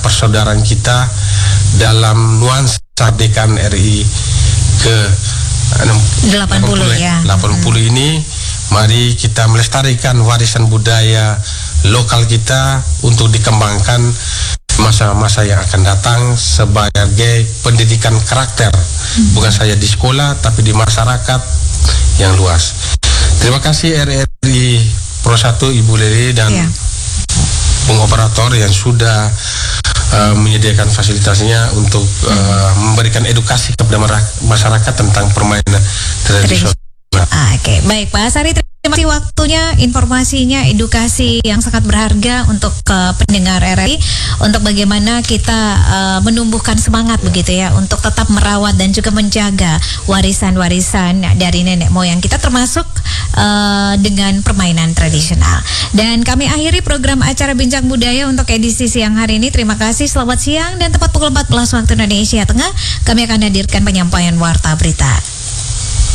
persaudaraan kita dalam nuansa kemerdekaan RI ke 80 ya. 80 ini, mari kita melestarikan warisan budaya lokal kita untuk dikembangkan masa-masa yang akan datang sebagai pendidikan karakter, bukan saja di sekolah tapi di masyarakat yang luas. Terima kasih RRI Pro 1 Ibu Lili dan pengoperator yang sudah menyediakan fasilitasnya untuk memberikan edukasi kepada masyarakat tentang permainan tradisional. Oke, baik Pak Asari, terima kasih waktunya, informasinya, edukasi yang sangat berharga untuk pendengar RRI untuk bagaimana kita menumbuhkan semangat begitu ya untuk tetap merawat dan juga menjaga warisan-warisan dari nenek moyang kita, termasuk dengan permainan tradisional. Dan kami akhiri program acara Bincang Budaya untuk edisi siang hari ini. Terima kasih, selamat siang, dan tepat pukul 14 waktu Indonesia Tengah kami akan hadirkan penyampaian warta berita.